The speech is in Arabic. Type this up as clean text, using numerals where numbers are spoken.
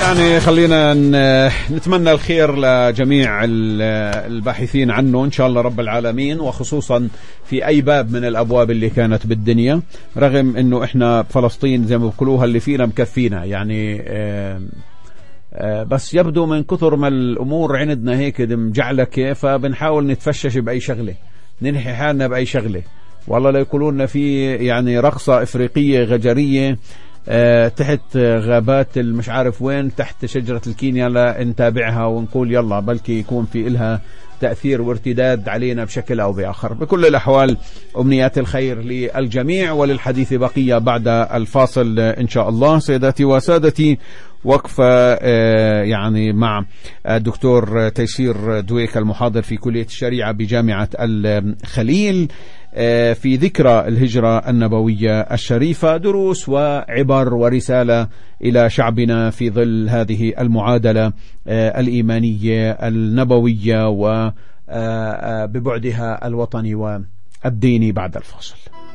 يعني خلينا نتمنى الخير لجميع الباحثين عنه إن شاء الله رب العالمين، وخصوصا في أي باب من الأبواب اللي كانت بالدنيا، رغم إنه إحنا فلسطين زي ما بقولوها اللي فينا مكفينا يعني. بس يبدو من كثر ما الأمور عندنا هيك مجعلك، فبنحاول نتفشش بأي شغلة، ننحي حالنا بأي شغلة. والله لا يقولون في يعني رقصة إفريقية غجرية تحت غابات مش عارف وين، تحت شجرة الكينيا، لا نتابعها ونقول يلا بلكي يكون في إلها تأثير وارتداد علينا بشكل أو بآخر. بكل الأحوال أمنيات الخير للجميع، وللحديث بقية بعد الفاصل إن شاء الله. سيداتي وسادتي، وقفة يعني مع الدكتور تيسير دويك المحاضر في كلية الشريعة بجامعة الخليل في ذكرى الهجرة النبوية الشريفة، دروس وعبر ورسالة إلى شعبنا في ظل هذه المعادلة الإيمانية النبوية وببعدها الوطني والديني. بعد الفاصل.